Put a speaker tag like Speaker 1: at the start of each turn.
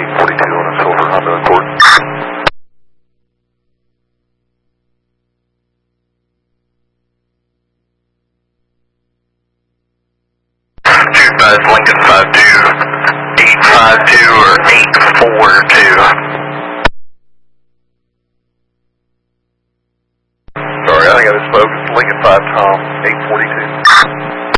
Speaker 1: 842 on a silver Honda Accord. 25 Lincoln 52, 852 or 842. Sorry, I think I just spoke. It's Lincoln 5 Tom, 842.